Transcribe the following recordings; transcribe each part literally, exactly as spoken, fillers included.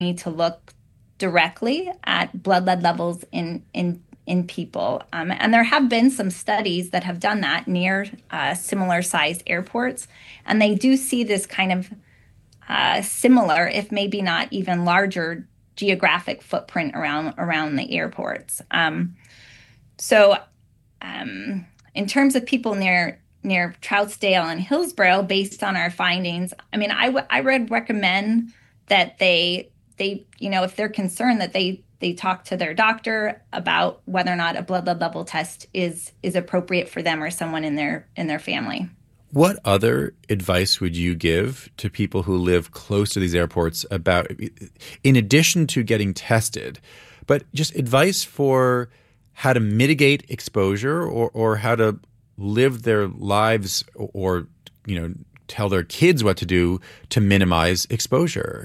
need to look directly at blood lead levels in in in people. Um, and there have been some studies that have done that near uh, similar sized airports. And they do see this kind of uh, similar, if maybe not even larger, geographic footprint around around the airports. Um, so um, in terms of people near near Troutdale and Hillsborough, based on our findings, I mean, I, w- I would recommend that they they you know if they're concerned, that they they talk to their doctor about whether or not a blood lead level test is is appropriate for them or someone in their in their family. What other advice would you give to people who live close to these airports about, in addition to getting tested, but just advice for how to mitigate exposure, or, or how to live their lives, or, you know, tell their kids what to do to minimize exposure?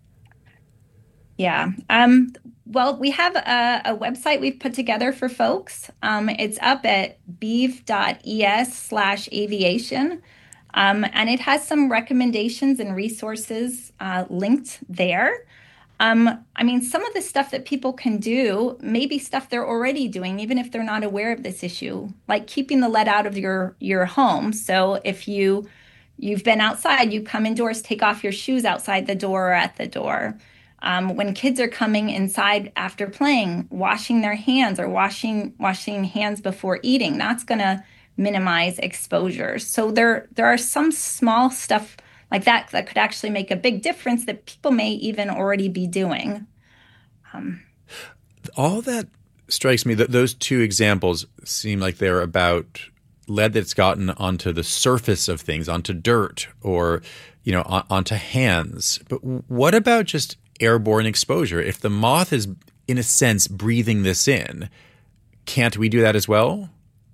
Yeah. Um, well, we have a, a website we've put together for folks. Um, it's up at beeve.es slash aviation. Um, and it has some recommendations and resources uh, linked there. Um, I mean, some of the stuff that people can do may be stuff they're already doing, even if they're not aware of this issue, like keeping the lead out of your your home. So if you you've been outside, you come indoors, take off your shoes outside the door or at the door. Um, when kids are coming inside after playing, washing their hands or washing washing hands before eating, that's going to minimize exposure. So there there are some small stuff like that that could actually make a big difference that people may even already be doing. Um, All that strikes me, that those two examples seem like they're about lead that's gotten onto the surface of things, onto dirt, or, you know, on, onto hands. But what about just airborne exposure? If the moth is, in a sense, breathing this in, can't we do that as well?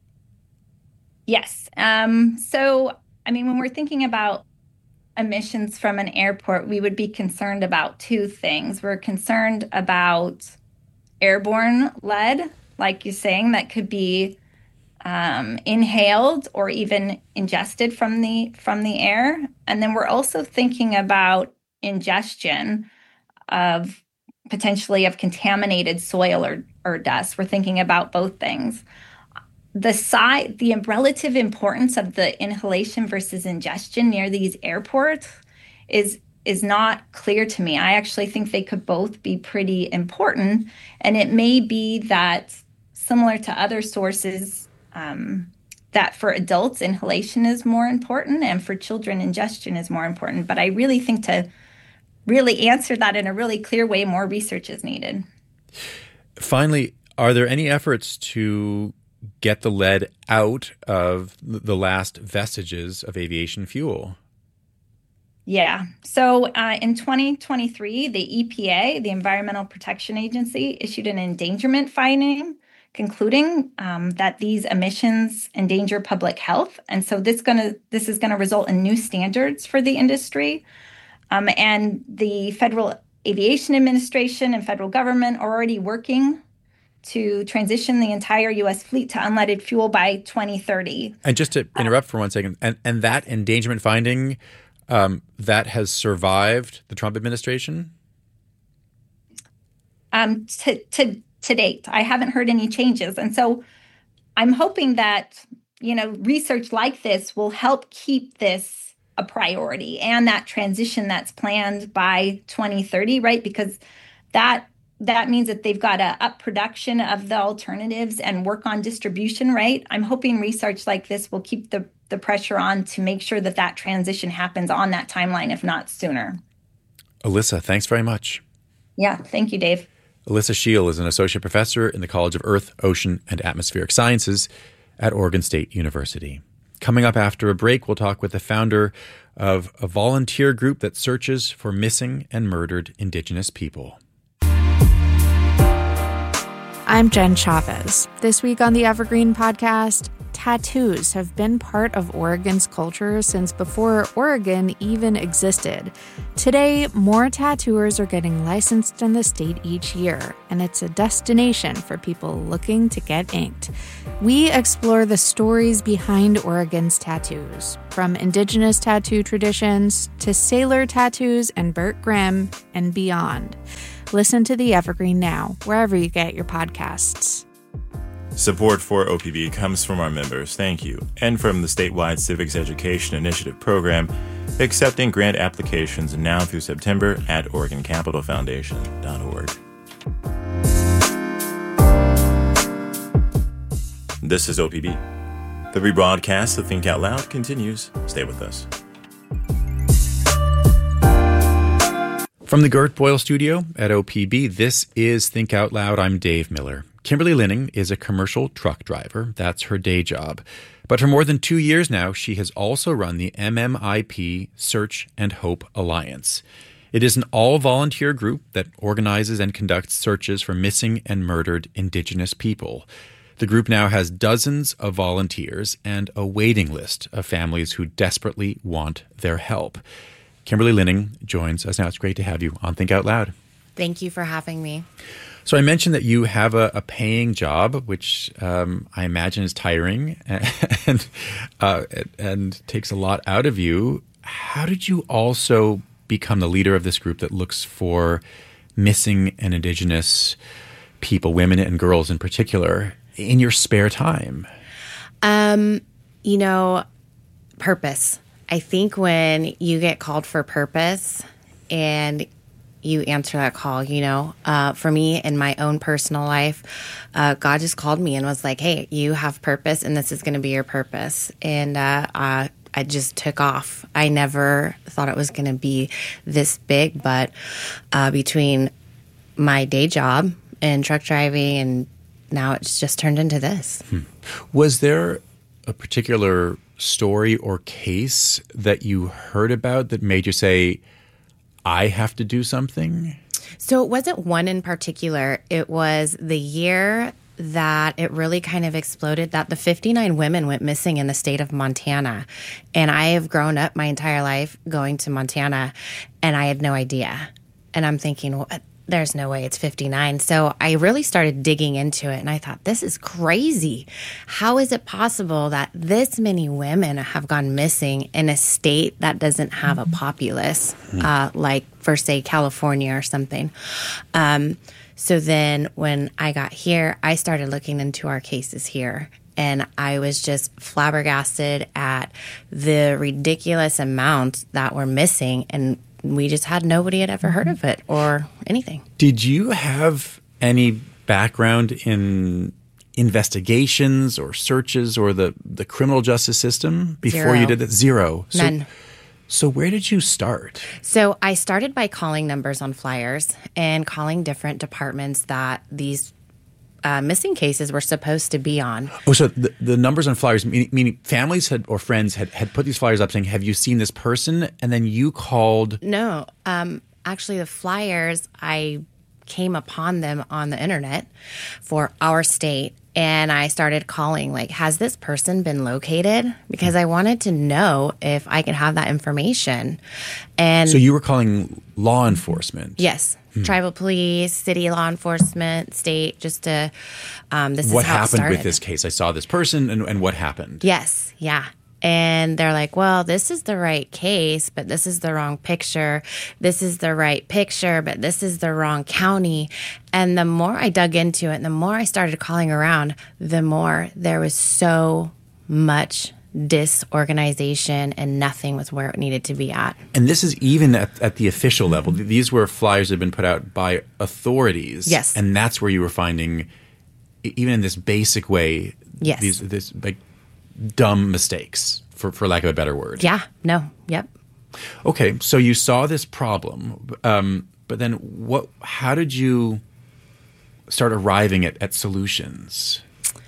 Yes. Um, so, I mean, when we're thinking about emissions from an airport, we would be concerned about two things. We're concerned about airborne lead, like you're saying, that could be um, inhaled or even ingested from the from the air. And then we're also thinking about ingestion of potentially of contaminated soil or, or dust. We're thinking about both things. The size, the relative importance of the inhalation versus ingestion near these airports is is not clear to me. I actually think they could both be pretty important, and it may be that, similar to other sources, um, that for adults inhalation is more important, and for children ingestion is more important. But I really think to really answer that in a really clear way, more research is needed. Finally, are there any efforts to get the lead out of the last vestiges of aviation fuel? Yeah. So uh, in twenty twenty-three, the E P A, the Environmental Protection Agency, issued an endangerment finding concluding um, that these emissions endanger public health. And so this gonna this is going to result in new standards for the industry. Um, and the Federal Aviation Administration and federal government are already working to transition the entire U S fleet to unleaded fuel by twenty thirty. And just to interrupt for one second, and, and that endangerment finding, um, that has survived the Trump administration? Um, to, to, to date, I haven't heard any changes. And so I'm hoping that, you know, research like this will help keep this a priority, and that transition that's planned by twenty thirty, right? Because that that means that they've got to up production of the alternatives and work on distribution, right? I'm hoping research like this will keep the, the pressure on to make sure that that transition happens on that timeline, if not sooner. Alyssa, thanks very much. Yeah, thank you, Dave. Alyssa Scheel is an associate professor in the College of Earth, Ocean, and Atmospheric Sciences at Oregon State University. Coming up after a break, we'll talk with the founder of a volunteer group that searches for missing and murdered Indigenous people. I'm Jen Chavez. This week on the Evergreen Podcast, tattoos have been part of Oregon's culture since before Oregon even existed. Today, more tattooers are getting licensed in the state each year, and it's a destination for people looking to get inked. We explore the stories behind Oregon's tattoos, from indigenous tattoo traditions to sailor tattoos and Burt Grimm and beyond. Listen to The Evergreen now, wherever you get your podcasts. Support for O P B comes from our members, thank you, and from the statewide Civics Education Initiative program, accepting grant applications now through September at Oregon Capital Foundation dot org. This is O P B. The rebroadcast of Think Out Loud continues. Stay with us. From the Gert Boyle Studio at O P B, this is Think Out Loud. I'm Dave Miller. Kimberly Linning is a commercial truck driver. That's her day job. But for more than two years now, she has also run the M M I P Search and Hope Alliance. It is an all-volunteer group that organizes and conducts searches for missing and murdered Indigenous people. The group now has dozens of volunteers and a waiting list of families who desperately want their help. Kimberly Linning joins us now. It's great to have you on Think Out Loud. Thank you for having me. So I mentioned that you have a, a paying job, which um, I imagine is tiring and uh, and takes a lot out of you. How did you also become the leader of this group that looks for missing and Indigenous people, women and girls in particular, in your spare time? Um, you know, purpose. I think when you get called for purpose and you answer that call, you know, uh, for me in my own personal life, uh, God just called me and was like, hey, you have purpose and this is going to be your purpose. And uh, uh, I just took off. I never thought it was going to be this big, but uh, between my day job and truck driving and now it's just turned into this. Hmm. Was there a particular story or case that you heard about that made you say, I have to do something? So it wasn't one in particular. It was the year that it really kind of exploded that the fifty-nine women went missing in the state of Montana. And I have grown up my entire life going to Montana, and I had no idea. And I'm thinking, well, there's no way it's fifty-nine. So I really started digging into it, and I thought, this is crazy. How is it possible that this many women have gone missing in a state that doesn't have a populace, uh, like, for, say, California or something? Um, so then when I got here, I started looking into our cases here. And I was just flabbergasted at the ridiculous amount that were missing, and we just had nobody had ever heard of it or anything. Did you have any background in investigations or searches or the, the criminal justice system before Zero. you did that? Zero. So, None. So where did you start? So I started by calling numbers on flyers and calling different departments that these Uh, missing cases were supposed to be on. Oh, so the, the numbers on flyers, meaning, meaning families had or friends had, had put these flyers up saying, have you seen this person? And then you called. No. Um, actually, the flyers, I came upon them on the internet for our state. And I started calling, like, has this person been located? Because I wanted to know if I could have that information. And so you were calling law enforcement? Yes. Hmm. Tribal police, city law enforcement, state, just to, um, this what is how happened it with this case? I saw this person and, and what happened? Yes. Yeah. And they're like, well, this is the right case, but this is the wrong picture. This is the right picture, but this is the wrong county. And the more I dug into it, and the more I started calling around, the more there was so much disorganization and nothing was where it needed to be at. And this is even at, at the official level. These were flyers that had been put out by authorities. Yes. And that's where you were finding, even in this basic way, yes. these this like dumb mistakes, for, for lack of a better word. Yeah. No. Yep. Okay. So you saw this problem, um, but then what? How did you start arriving at, at solutions?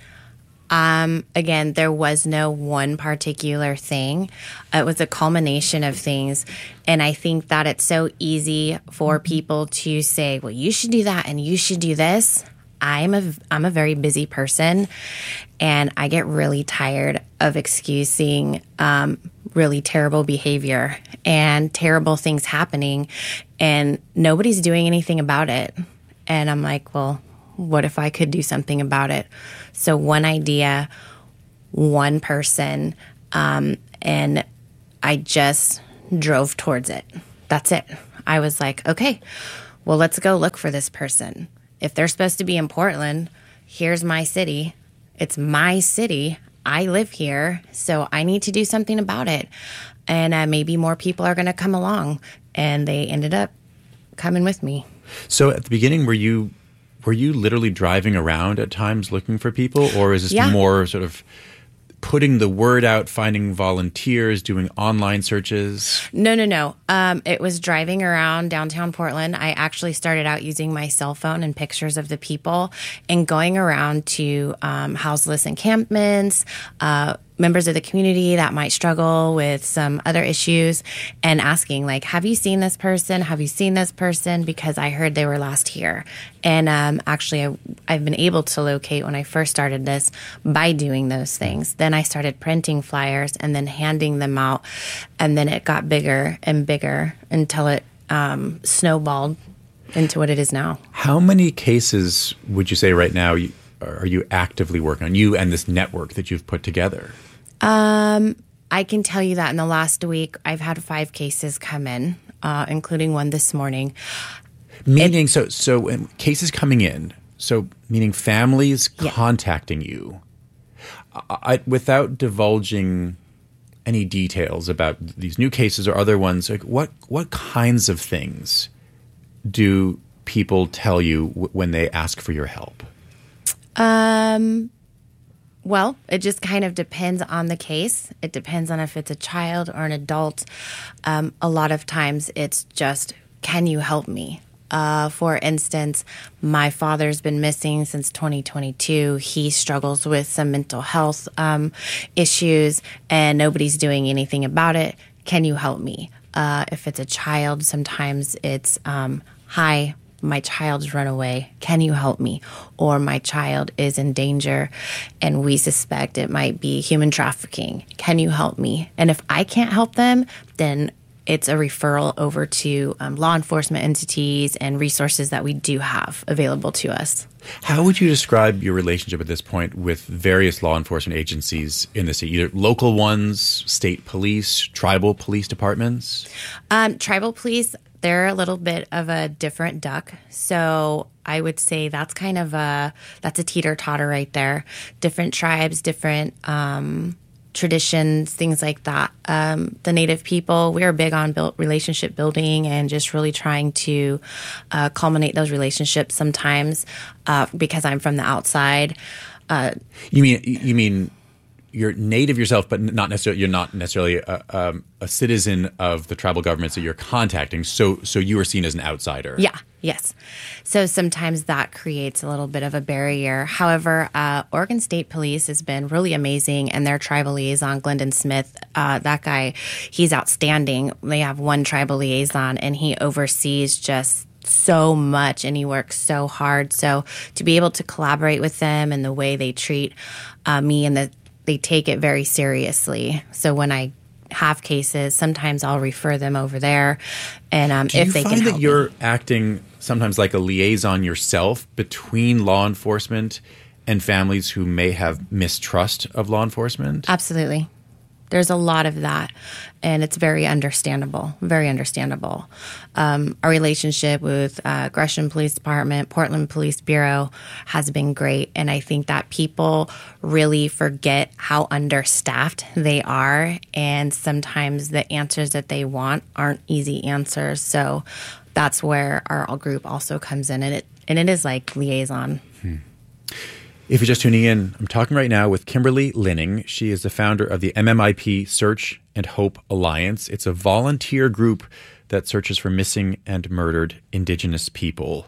Um, again, there was no one particular thing. It was a culmination of things. And I think that it's so easy for people to say, well, you should do that and you should do this. I'm a I'm a very busy person, and I get really tired of excusing um, really terrible behavior and terrible things happening, and nobody's doing anything about it. And I'm like, well, what if I could do something about it? So one idea, one person, um, and I just drove towards it. That's it. I was like, okay, well, let's go look for this person. If they're supposed to be in Portland, here's my city. It's my city. I live here, so I need to do something about it. And uh, maybe more people are going to come along. And they ended up coming with me. So at the beginning, were you were you literally driving around at times looking for people, or is this Yeah. more sort of putting the word out, finding volunteers, doing online searches? No, no, no. Um, it was driving around downtown Portland. I actually started out using my cell phone and pictures of the people and going around to um, houseless encampments, uh, members of the community that might struggle with some other issues, and asking, like, have you seen this person? Have you seen this person? Because I heard they were last here. And um, actually, I, I've been able to locate when I first started this by doing those things. Then I started printing flyers and then handing them out. And then it got bigger and bigger until it um, snowballed into what it is now. How many cases would you say right now you, are you actively working on, you and this network that you've put together? Um, I can tell you that in the last week, I've had five cases come in, uh, including one this morning. Meaning, it, so so um, cases coming in, so meaning families yeah. contacting you, I, without divulging any details about these new cases or other ones. Like what what kinds of things do people tell you w- when they ask for your help? Um. Well, it just kind of depends on the case. It depends on if it's a child or an adult. Um, a lot of times it's just, can you help me? Uh, for instance, my father's been missing since twenty twenty-two. He struggles with some mental health um, issues, and nobody's doing anything about it. Can you help me? Uh, if it's a child, sometimes it's, um, hi, my child's run away. Can you help me? Or my child is in danger and we suspect it might be human trafficking. Can you help me? And if I can't help them, then it's a referral over to um, law enforcement entities and resources that we do have available to us. How would you describe your relationship at this point with various law enforcement agencies in the city, either local ones, state police, tribal police departments? Um, tribal police, they're a little bit of a different duck. So I would say that's kind of a, that's a teeter-totter right there. Different tribes, different um, traditions, things like that. Um, the Native people, we're big on build, relationship building and just really trying to uh, culminate those relationships sometimes uh, because I'm from the outside. Uh, you mean you mean you're Native yourself, but not necessarily you're not necessarily a, um, a citizen of the tribal governments that you're contacting. So so you are seen as an outsider. Yeah. Yes. So sometimes that creates a little bit of a barrier. However, uh, Oregon State Police has been really amazing, and their tribal liaison, Glendon Smith, uh, that guy, he's outstanding. They have one tribal liaison, and he oversees just so much, and he works so hard. So to be able to collaborate with them and the way they treat uh, me, and the, they take it very seriously. So when I have cases, sometimes I'll refer them over there, and um, Do if you they find can that help you're me. acting sometimes like a liaison yourself between law enforcement and families who may have mistrust of law enforcement? Absolutely. There's a lot of that, and it's very understandable, very understandable. Um, our relationship with uh, Gresham Police Department, Portland Police Bureau has been great, and I think that people really forget how understaffed they are, and sometimes the answers that they want aren't easy answers. So that's where our group also comes in, and it and it is like liaison. Hmm. If you're just tuning in, I'm talking right now with Kimberly Linning. She is the founder of the M M I P Search and Hope Alliance. It's a volunteer group that searches for missing and murdered Indigenous people.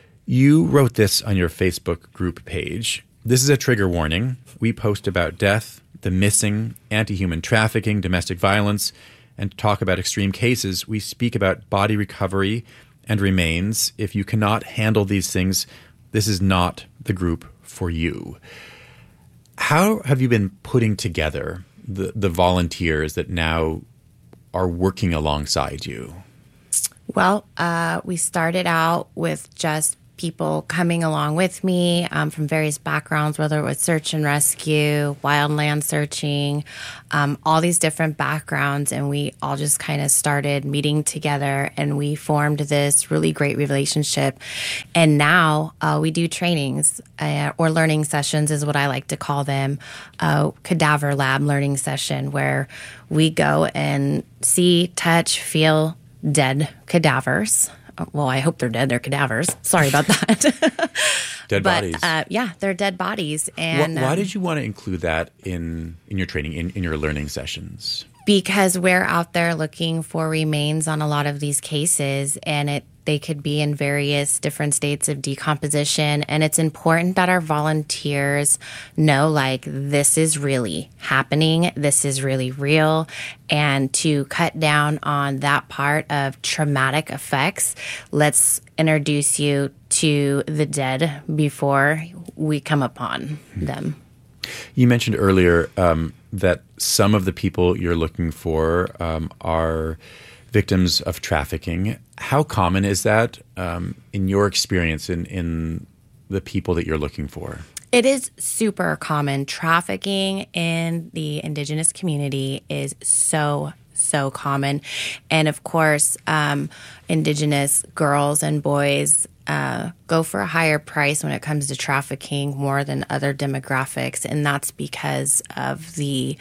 You wrote this on your Facebook group page. This is a trigger warning. We post about death, the missing, anti-human trafficking, domestic violence, and to talk about extreme cases, we speak about body recovery and remains. If you cannot handle these things, this is not the group for you. How have you been putting together the, the volunteers that now are working alongside you? Well, uh, we started out with just people coming along with me um, from various backgrounds, whether it was search and rescue, wildland searching, um, all these different backgrounds. And we all just kind of started meeting together and we formed this really great relationship. And now uh, we do trainings uh, or learning sessions is what I like to call them, uh, cadaver lab learning session, where we go and see, touch, feel dead cadavers. Well, I hope they're dead. They're cadavers. Sorry about that. Dead but, bodies. Uh, yeah, they're dead bodies. And why, why um, did you want to include that in, in your training, in, in your learning sessions? Because we're out there looking for remains on a lot of these cases, and it they could be in various different states of decomposition. And it's important that our volunteers know, like, this is really happening. This is really real. And to cut down on that part of traumatic effects, let's introduce you to the dead before we come upon them. You mentioned earlier um, that some of the people you're looking for um, are victims of trafficking. How common is that um, in your experience in, in the people that you're looking for? It is super common. Trafficking in the Indigenous community is so, so common. And of course, um, Indigenous girls and boys uh, go for a higher price when it comes to trafficking more than other demographics. And that's because of the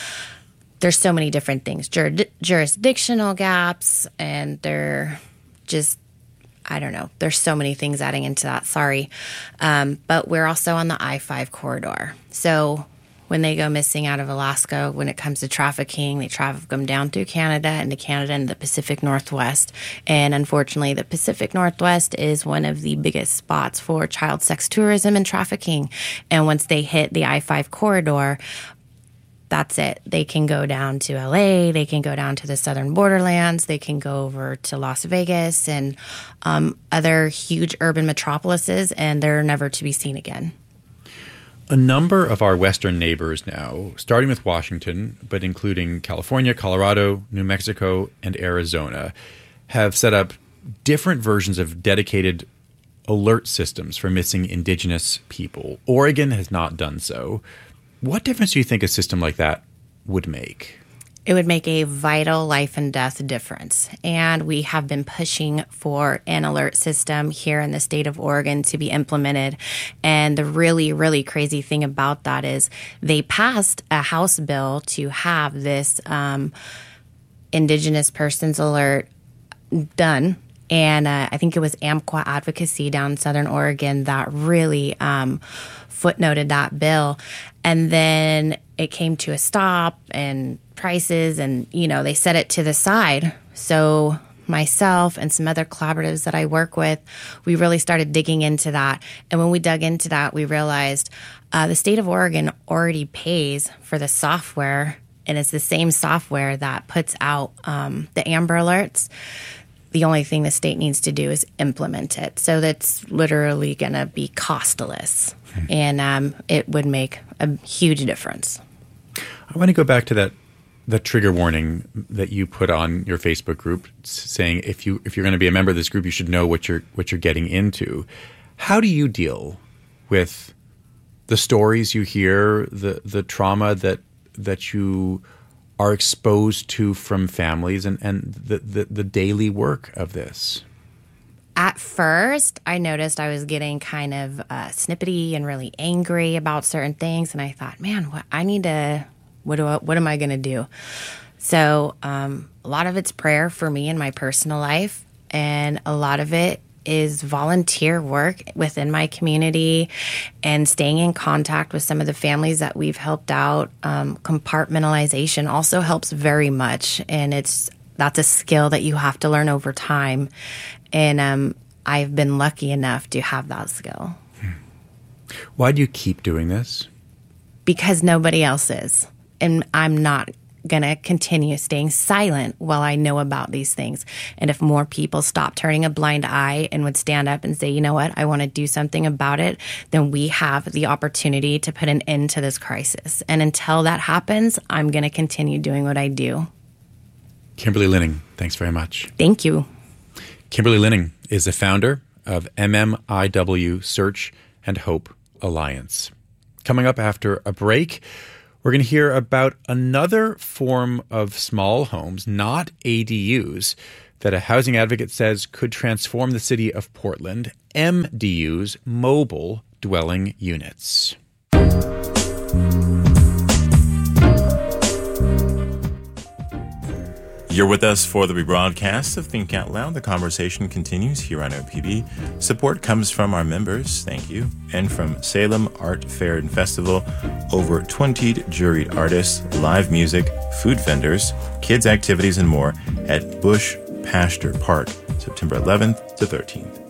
There's so many different things, Jur- jurisdictional gaps, and they're just, I don't know, there's so many things adding into that, sorry. Um, but we're also on the I five corridor. So when they go missing out of Alaska, when it comes to trafficking, they traffic them down through Canada, into Canada and the Pacific Northwest. And unfortunately, the Pacific Northwest is one of the biggest spots for child sex tourism and trafficking. And once they hit the I five corridor, that's it. They can go down to L A, they can go down to the southern borderlands, they can go over to Las Vegas and um, other huge urban metropolises, and they're never to be seen again. A number of our western neighbors now, starting with Washington, but including California, Colorado, New Mexico, and Arizona, have set up different versions of dedicated alert systems for missing Indigenous people. Oregon has not done so. What difference do you think a system like that would make? It would make a vital life and death difference. And we have been pushing for an alert system here in the state of Oregon to be implemented. And the really, really crazy thing about that is they passed a House bill to have this um, Indigenous Persons Alert done. And uh, I think it was Amqua Advocacy down in Southern Oregon that really um, footnoted that bill. And then it came to a stop and prices and, you know, they set it to the side. So myself and some other collaboratives that I work with, we really started digging into that. And when we dug into that, we realized uh, the state of Oregon already pays for the software, and it's the same software that puts out um, the Amber Alerts. The only thing the state needs to do is implement it. So that's literally going to be costless. Hmm. And um, it would make a huge difference. I want to go back to that that trigger warning that you put on your Facebook group, saying if you if you're going to be a member of this group, you should know what you're what you're getting into. How do you deal with the stories you hear, the the trauma that that you are exposed to from families, and, and the, the, the daily work of this? At first, I noticed I was getting kind of uh, snippety and really angry about certain things, and I thought, man, what, I need to, what do I, what am I going to do? So um, a lot of it's prayer for me in my personal life, and a lot of it is volunteer work within my community and staying in contact with some of the families that we've helped out. Um, compartmentalization also helps very much, and it's that's a skill that you have to learn over time. And um, I've been lucky enough to have that skill. Why do you keep doing this? Because nobody else is. And I'm not going to continue staying silent while I know about these things. And if more people stop turning a blind eye and would stand up and say, you know what, I want to do something about it, then we have the opportunity to put an end to this crisis. And until that happens, I'm going to continue doing what I do. Kimberly Linning, thanks very much. Thank you. Kimberly Linning is the founder of M M I W Search and Hope Alliance. Coming up after a break, we're going to hear about another form of small homes, not A D Us, that a housing advocate says could transform the city of Portland, M D Us, mobile dwelling units. You're with us for the rebroadcast of Think Out Loud. The conversation continues here on O P B. Support comes from our members, thank you, and from Salem Art Fair and Festival. Over twenty juried artists, live music, food vendors, kids' activities, and more at Bush Pasture Park, September eleventh to thirteenth.